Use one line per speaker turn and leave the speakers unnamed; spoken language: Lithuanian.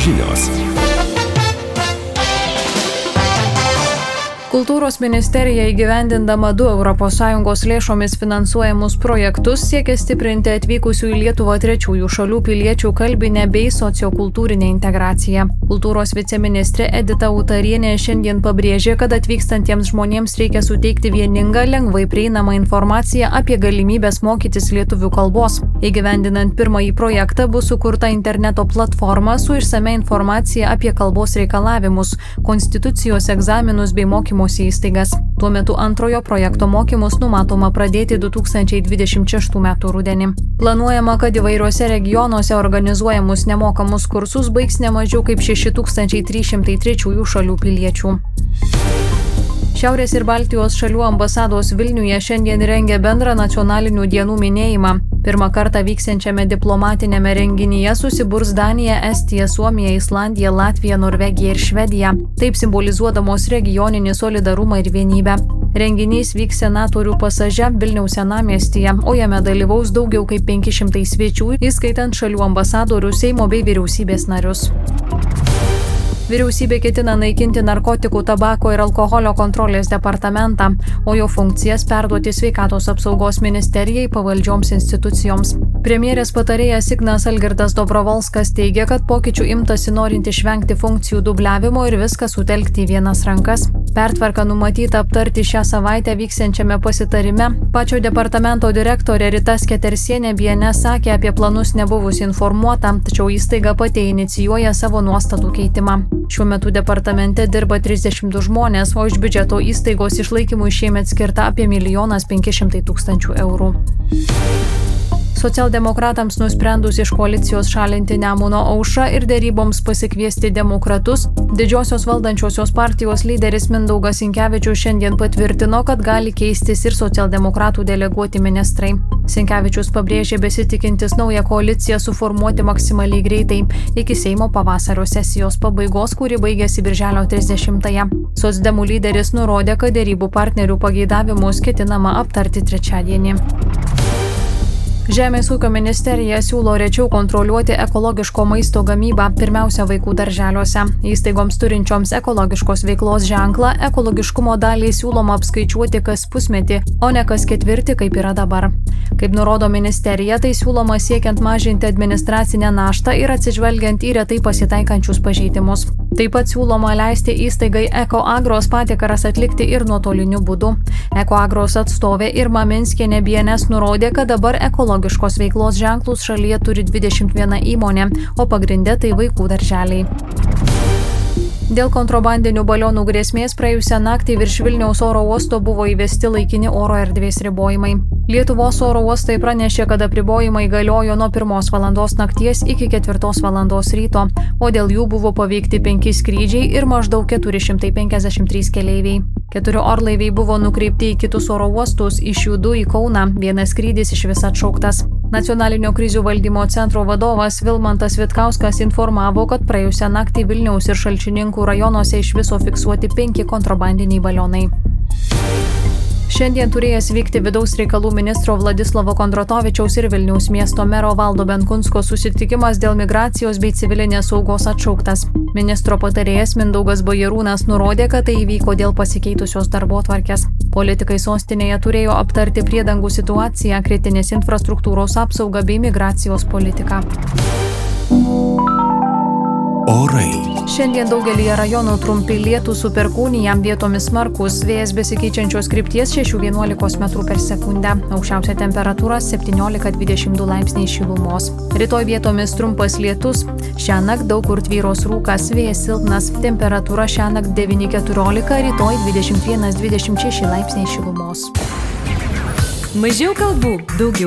žinios.
Kultūros ministerija įgyvendindama 2 ES lėšomis finansuojamus projektus siekia stiprinti atvykusių į Lietuvą trečiųjų šalių piliečių kalbinę bei sociokultūrinę integraciją. Kultūros viceministrė Edita Utarienė šiandien pabrėžė, kad atvykstantiems žmonėms reikia suteikti vieningą, lengvai prieinamą informaciją apie galimybės mokytis lietuvių kalbos. Įgyvendinant pirmąjį projektą bus sukurta interneto platforma su išsame informacija apie kalbos reikalavimus, konstitucijos egzaminus bei mokymosi įstaigas. Tuo metu antrojo projekto mokymus numatoma pradėti 2026 m. rudenį. Planuojama, kad įvairiuose regionuose organizuojamus nemokamus kursus baigs ne mažiau kaip 6300 trečiųjų šalių piliečių. Šiaurės ir Baltijos šalių ambasados Vilniuje šiandien rengia bendrą nacionalinių dienų minėjimą. Pirmą kartą vyksiančiame diplomatinėme renginyje susiburs Danija, Estija, Suomija, Islandija, Latvija, Norvegija ir Švedija, taip simbolizuodamos regioninį solidarumą ir vienybę. Renginys vyks Senatorių pasaže Vilniaus senamiestyje, o jame dalyvaus daugiau kaip 500 svečių, įskaitant šalių ambasadorių, Seimo bei vyriausybės narius. Vyriausybė ketina naikinti narkotikų, tabako ir alkoholio kontrolės departamentą, o jo funkcijas perduoti Sveikatos apsaugos ministerijai pavaldžioms institucijoms. Premjerės patarėjas Ignas Algirdas Dobrovolskas teigia, kad pokyčių imtasi norint išvengti funkcijų dubliavimo ir viską sutelkti į vienas rankas. Pertvarką numatyta aptarti šią savaitę vyksiančiame pasitarime. Pačio departamento direktorė Rita Sketersienė BNS sakė apie planus nebuvus informuota, tačiau įstaiga pati inicijuoja savo nuostatų keitimą. Šiuo metu departamente dirba 32 žmonės, o iš biudžeto įstaigos išlaikymui šiemet skirta apie 1 500 000 eurų. Socialdemokratams nusprendus iš koalicijos šalinti Nemuno aušrą ir deryboms pasikviesti demokratus, didžiosios valdančiosios partijos lyderis Mindaugas Sinkevičius šiandien patvirtino, kad gali keistis ir socialdemokratų deleguoti ministrai. Sinkevičius pabrėžė besitikintis naują koaliciją suformuoti maksimaliai greitai, iki Seimo pavasario sesijos pabaigos, kuri baigėsi birželio 30-ąją. Socdemų lyderis nurodė, kad derybų partnerių pageidavimus ketinama aptarti trečiadienį. Žemės ūkio ministerija siūlo rečiau kontroliuoti ekologiško maisto gamybą, pirmiausia vaikų darželiuose. Įstaigoms turinčioms ekologiškos veiklos ženklą ekologiškumo dalį siūloma apskaičiuoti kas pusmetį, o ne kas ketvirtį, kaip yra dabar. Kaip nurodo ministerija, tai siūloma siekiant mažinti administracinę naštą ir atsižvelgiant į retai pasitaikančius pažeidimus. Taip pat siūloma leisti įstaigai Ekoagros patikras atlikti ir nuotoliniu būdu. Ekoagros atstovė Irma Minskienė BNS nurodė, kad dabar ekologiškos veiklos ženklus šalyje turi 21 įmonė, o pagrinde tai vaikų darželiai. Dėl kontrabandinių balionų grėsmės praėjusią naktį virš Vilniaus oro uosto buvo įvesti laikini oro erdvės ribojimai. Lietuvos oro uostai pranešė, kad apribojimai galiojo nuo 1 valandos nakties iki 4 valandos ryto, o dėl jų buvo paveikti 5 skrydžiai ir maždaug 453 keleiviai. 4 orlaiviai buvo nukreipti į kitus oro uostus, iš jų 2 į Kauną, 1 skrydis iš vis atšauktas. Nacionalinio krizių valdymo centro vadovas Vilmantas Vitkauskas informavo, kad praėjusią naktį Vilniaus ir Šalčininkų rajonuose iš viso fiksuoti 5 kontrabandiniai balionai. Šiandien turėjęs vykti vidaus reikalų ministro Vladislavo Kondratovičiaus ir Vilniaus miesto mero Valdo Benkunsko susitikimas dėl migracijos bei civilinės saugos atšauktas. Ministro patarėjas Mindaugas Bajarūnas nurodė, kad tai įvyko dėl pasikeitusios darbotvarkės. Politikai sostinėje turėjo aptarti priedangų situaciją, kritinės infrastruktūros apsaugą bei migracijos politiką.
Orai.
Šiandien daugelyje rajonų trumpi lietūs su perkūnija, vietomis smarkus, vėjas besikeičiančios krypties 6–11 m/s. Aukščiausia temperatūra 17–22 laipsniai šilumos. Rytoj vietomis trumpas lietus, šiąnakt daug kur tvyros rūkas, vėjas silpnas, temperatūra šiąnakt 9–14, rytoj 21–26 laipsniai šilumos.
Mažiau kalbų, daugiau